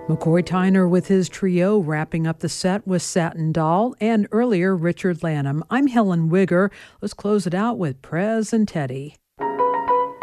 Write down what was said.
McCoy Tyner with his trio wrapping up the set with Satin Doll, and earlier Richard Lanham. I'm Helen Wigger. Let's close it out with Prez and Teddy.